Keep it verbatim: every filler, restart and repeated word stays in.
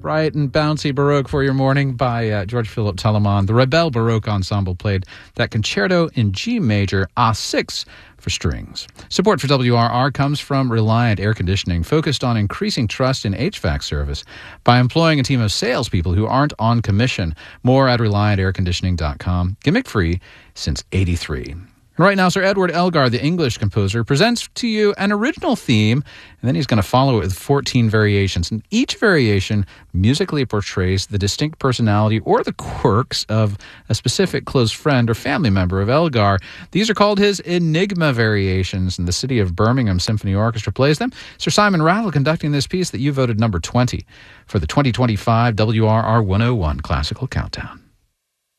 Bright and bouncy Baroque for your morning by uh, George Philip Telemann. The Rebel Baroque Ensemble played that concerto in G major, A six, for strings. Support for W R R comes from Reliant Air Conditioning, focused on increasing trust in H V A C service by employing a team of salespeople who aren't on commission. More at reliant air conditioning dot com. Gimmick-free since eighty-three. Right now, Sir Edward Elgar, the English composer, presents to you an original theme, and then he's going to follow it with fourteen variations. And each variation musically portrays the distinct personality or the quirks of a specific close friend or family member of Elgar. These are called his Enigma variations, and the City of Birmingham Symphony Orchestra plays them. Sir Simon Rattle conducting this piece that you voted number twenty for the twenty twenty-five W R R one oh one Classical Countdown.